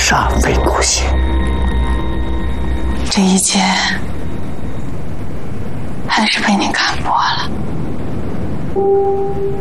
煞费苦心。 这一切还是被你看破了。